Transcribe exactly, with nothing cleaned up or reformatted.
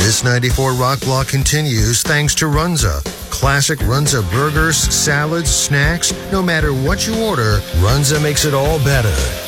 This ninety-four Rock Block continues thanks to Runza. Classic Runza burgers, salads, snacks. No matter what you order, Runza makes it all better.